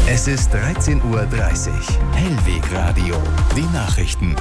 Es ist 13:30 Uhr. Hellweg Radio. Die Nachrichten.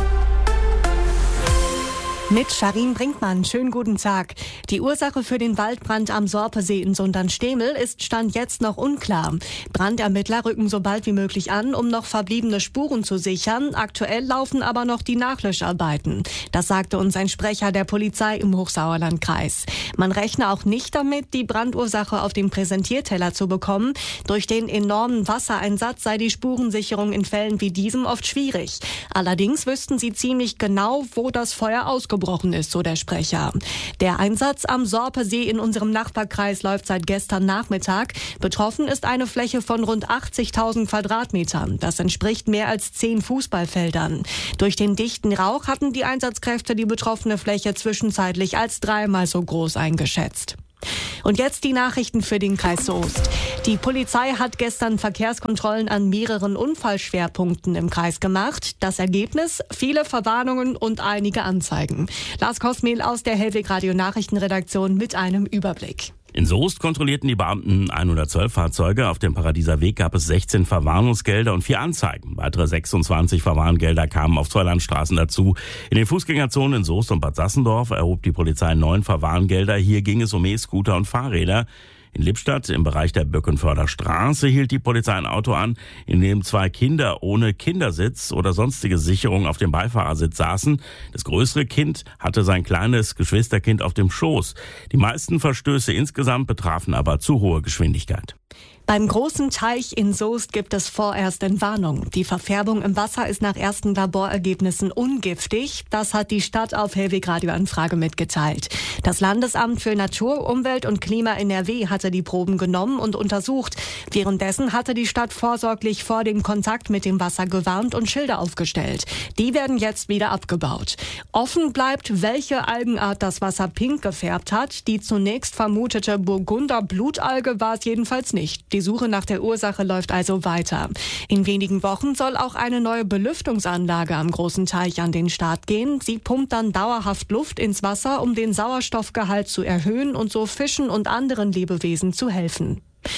Mit Sharin Brinkmann. Schönen guten Tag. Die Ursache für den Waldbrand am Sorpesee in Sundern-Stemel ist Stand jetzt noch unklar. Brandermittler rücken so bald wie möglich an, um noch verbliebene Spuren zu sichern. Aktuell laufen aber noch die Nachlöscharbeiten. Das sagte uns ein Sprecher der Polizei im Hochsauerlandkreis. Man rechne auch nicht damit, die Brandursache auf dem Präsentierteller zu bekommen. Durch den enormen Wassereinsatz sei die Spurensicherung in Fällen wie diesem oft schwierig. Allerdings wüssten sie ziemlich genau, wo das Feuer ausgebrochen ist, so der Sprecher. Der Einsatz am Sorpesee in unserem Nachbarkreis läuft seit gestern Nachmittag. Betroffen ist eine Fläche von rund 80.000 Quadratmetern. Das entspricht mehr als 10 Fußballfeldern. Durch den dichten Rauch hatten die Einsatzkräfte die betroffene Fläche zwischenzeitlich als 3-mal so groß eingeschätzt. Und jetzt die Nachrichten für den Kreis Soest. Die Polizei hat gestern Verkehrskontrollen an mehreren Unfallschwerpunkten im Kreis gemacht. Das Ergebnis? Viele Verwarnungen und einige Anzeigen. Lars Kosmehl aus der Hellweg Radio Nachrichtenredaktion mit einem Überblick. In Soest kontrollierten die Beamten 112 Fahrzeuge. Auf dem Paradieser Weg gab es 16 Verwarnungsgelder und 4 Anzeigen. Weitere 26 Verwarngelder kamen auf 2 Landstraßen dazu. In den Fußgängerzonen in Soest und Bad Sassendorf erhob die Polizei 9 Verwarngelder. Hier ging es um E-Scooter und Fahrräder. In Lippstadt im Bereich der Böckenförder Straße hielt die Polizei ein Auto an, in dem 2 Kinder ohne Kindersitz oder sonstige Sicherung auf dem Beifahrersitz saßen. Das größere Kind hatte sein kleines Geschwisterkind auf dem Schoß. Die meisten Verstöße insgesamt betrafen aber zu hohe Geschwindigkeit. Beim großen Teich in Soest gibt es vorerst Entwarnung. Die Verfärbung im Wasser ist nach ersten Laborergebnissen ungiftig. Das hat die Stadt auf Hellweg Radio Anfrage mitgeteilt. Das Landesamt für Natur, Umwelt und Klima NRW hatte die Proben genommen und untersucht. Währenddessen hatte die Stadt vorsorglich vor dem Kontakt mit dem Wasser gewarnt und Schilder aufgestellt. Die werden jetzt wieder abgebaut. Offen bleibt, welche Algenart das Wasser pink gefärbt hat. Die zunächst vermutete Burgunder-Blutalge war es jedenfalls nicht. Die Suche nach der Ursache läuft also weiter. In wenigen Wochen soll auch eine neue Belüftungsanlage am großen Teich an den Start gehen. Sie pumpt dann dauerhaft Luft ins Wasser, um den Sauerstoffgehalt zu erhöhen und so Fischen und anderen Lebewesen zu helfen.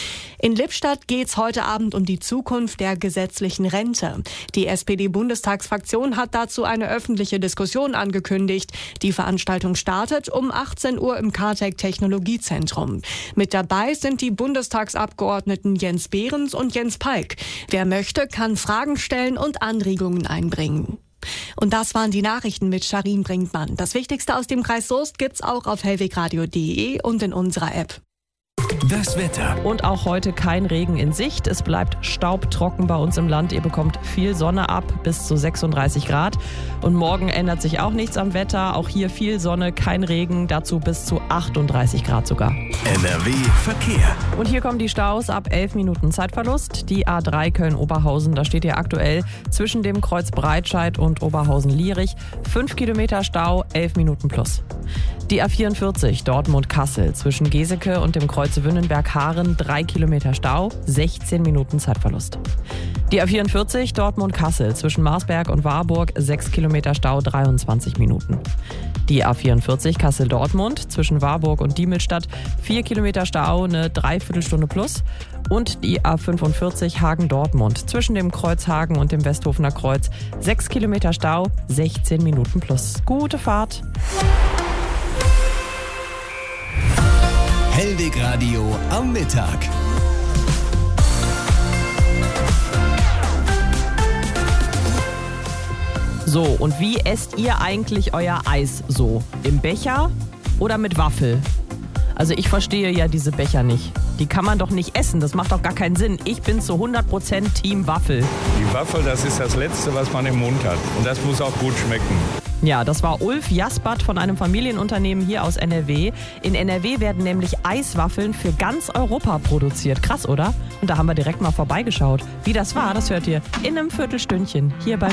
In Lippstadt geht's heute Abend um die Zukunft der gesetzlichen Rente. Die SPD-Bundestagsfraktion hat dazu eine öffentliche Diskussion angekündigt. Die Veranstaltung startet um 18 Uhr im Kartec Technologiezentrum. Mit dabei sind die Bundestagsabgeordneten Jens Behrens und Jens Palk. Wer möchte, kann Fragen stellen und Anregungen einbringen. Und das waren die Nachrichten mit Sharin Brinkmann. Das Wichtigste aus dem Kreis Soest gibt's auch auf hellwegradio.de und in unserer App. Das Wetter. Und auch heute kein Regen in Sicht. Es bleibt staubtrocken bei uns im Land. Ihr bekommt viel Sonne ab, bis zu 36 Grad. Und morgen ändert sich auch nichts am Wetter. Auch hier viel Sonne, kein Regen, dazu bis zu 38 Grad sogar. NRW Verkehr. Und hier kommen die Staus ab 11 Minuten Zeitverlust. Die A3 Köln-Oberhausen, da steht ihr aktuell zwischen dem Kreuz Breitscheid und Oberhausen-Lierich. 5 Kilometer Stau, 11 Minuten plus. Die A44 Dortmund-Kassel zwischen Geseke und dem Kreuz Wünnenberg-Haaren 3 Kilometer Stau, 16 Minuten Zeitverlust. Die A44 Dortmund-Kassel zwischen Marsberg und Warburg 6 Kilometer Stau, 23 Minuten. Die A44 Kassel-Dortmund zwischen Warburg und Diemelstadt 4 Kilometer Stau, eine Dreiviertelstunde plus. Und die A45 Hagen-Dortmund zwischen dem Kreuz Hagen und dem Westhofener Kreuz 6 Kilometer Stau, 16 Minuten plus. Gute Fahrt! Hellweg Radio am Mittag. So, und wie esst ihr eigentlich euer Eis so? Im Becher oder mit Waffel? Also ich verstehe ja diese Becher nicht. Die kann man doch nicht essen, das macht doch gar keinen Sinn. Ich bin zu 100% Team Waffel. Die Waffel, das ist das Letzte, was man im Mund hat. Und das muss auch gut schmecken. Ja, das war Ulf Jaspert von einem Familienunternehmen hier aus NRW. In NRW werden nämlich Eiswaffeln für ganz Europa produziert. Krass, oder? Und da haben wir direkt mal vorbeigeschaut. Wie das war, das hört ihr in einem Viertelstündchen hier bei